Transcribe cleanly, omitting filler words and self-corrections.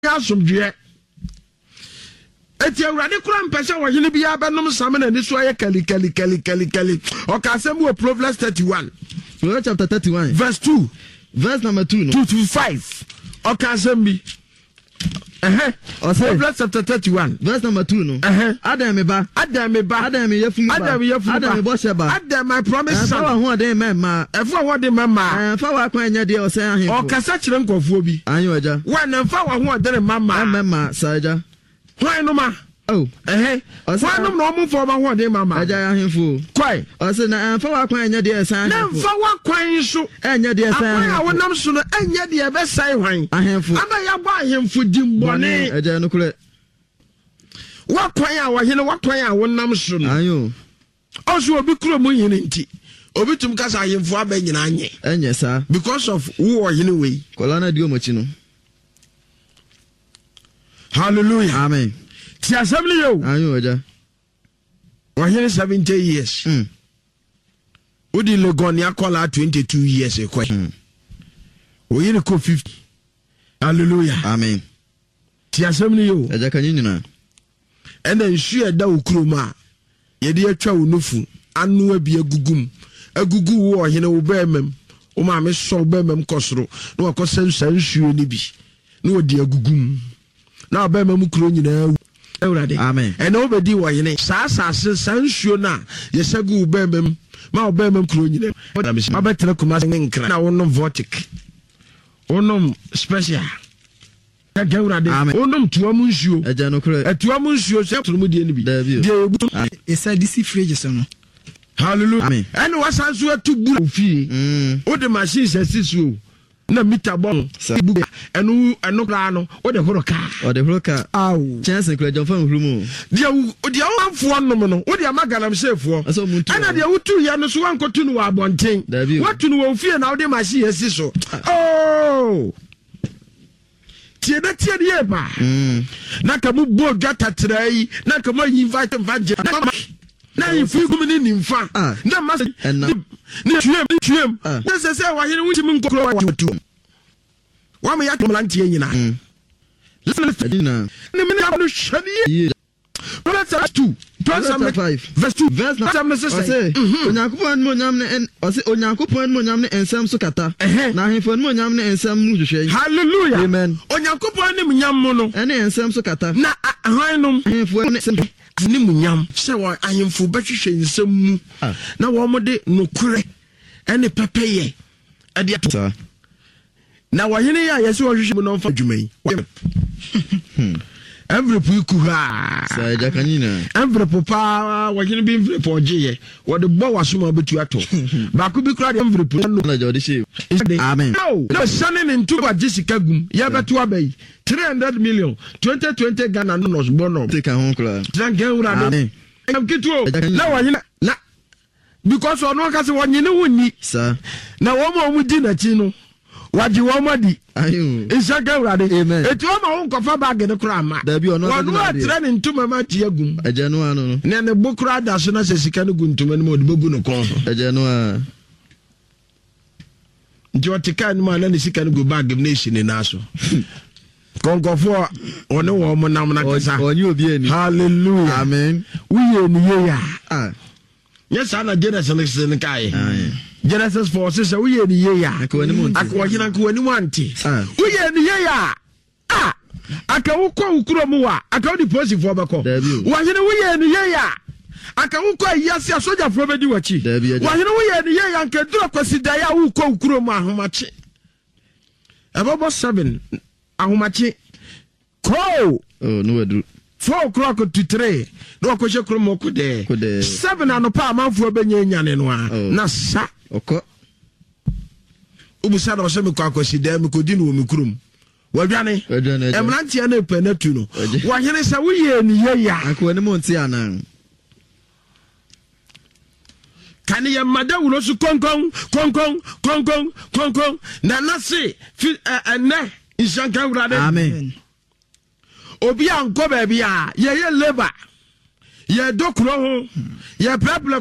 asomdwe eti awurade kura mpese wo hene bia benom samena ni so aye kali okasem wo Proverbs 31 Proverbs chapter 31 verse 2 verse number 2 no 2 to 5 okasem bi Proverbs chapter 31 verse number 2 no Adam me ba Adam yefu Adam bo sheba Adam my promise son fa ho den mema efo ho den mema fa wa kwan nya de o se ahemfo okasa kire nkofo bi anyo aja wa na fa wa ho den mema saja why no ma oh why no no for ma ho den mama aja ahemfo kwai o se na fa wa kwan nya de o se ahemfo na fa wa kwan so enya de o se ahemfo akwa wonam so no enya de be sai hwan ahemfo ama ya ba ahemfo dimbone aja no kure wa kwan a wa hene wa kwan a wonam so no ayo also obi kuro mu hene nti obi tum kasa ahemfo aba nyina anye enye sa because of who hene we kolana di omochi no hallelujah amen ti assembly yo ayo aja wa hene 70 years odi Legon akola 22 years ekwa o yene ko 50 hallelujah amen ti assembly yo aja kanyina ena nsu eda okuroma ye de atwa wonufu anu abi agugu wo hene wo bemem o ma me so bemem kosoro na wakosa nsuo ni bi na odi agugum na bemem kuro nyina awurade amen ena obedi wo hene sa nsuo na ye sagu bemem ma obemem kuro nyina abetre kuma nkra na wonom vortic wonom special Gawurade onum tuamu nsuo aja no kure atuamu nsuo se tunu die ni bi die ebutu esa disi fridge so no hallelujah amen ene wasanso atu buru fi o de machine sesisu na meter bon enu kra no o de horoka aw chance kra jonfa nhrumu dia wanfo nom no o de amaganam sefo ana de wutu ya no so wankotu no wa abonten watu no wo fie na o de machine sesiso oh tieda ye ba na kamu bo data trai na kamu invite na ifu gumi ni mfa na mas ni twem na se wa hene wuti mun kokro wa tu wa me ya mlantie nyina ni me na no shani Proverbs 2 verse 2 verse Onyankopon mo nyam ne Onyankopon mo nyam ne ensam so kata na ahemfo mo nyam ne ensam mu hwehwe hallelujah amen Onyankopon ne nyam mo no ene ensam so kata na ahwanum ahemfo ne mu nyam se wa ahemfo behwehwe ensam mu na wo mo de nokure ene pepeye ade ato na wo hene ya yesi wo hwehwe mu no mfa dwumai Every kuha sa jakanyina every papa wajin bi every poje wo de bo wasoma betu ato ba ku bi kura de every no na jodi she amen no shanning into Jessica gum ya betu abai 300 million 2020 Ghana no nos bono take hon kura Gawura de am kitu na wajin na because ono ka se wonyine wonni sa na wo mo di na chi no waji wo madi ayo Gawura de amen etu o ma won kofa bag ne kura ma da bi ono na training ntuma ma tie agum ajanu anu ne ne bokura da so na sesika ne guntuma ne mo de bogu no kon ajanu a jotika ne ma na ne sika ne go bag ne shine na so konkofo one wo mo nam na kasa onye obi ani hallelujah amen uye ni ye ya yes ana Genesis ne kai Genesis 4 says uye ni ye ya akwajina nkwani wanti uye ni ye ya aka wukọ ukuro mu wa aka odi police fo beko wa hene wuye ni ye ya aka wukọ yasi asoja fo bedi wachi wa hene wuye ni ye ya nke duro kwasida ya wukọ ukuro mu ahomachi ebobo 7 ahomachi ko no wedru 4 o'clock to 3 no ko je kuro mo ko de 7 anopa amanfo benye nyane no na sa oko ubusa na so me kwa kwasida me ko di no mi kurum wadwane emrantia na penatu no wa hene sa wuye ni ye ya akwani mo nti anan kan ye madawulo su konkon na nase ene ishanka urade amen obi anko ba bia ye labor ye dokuro ho ye problem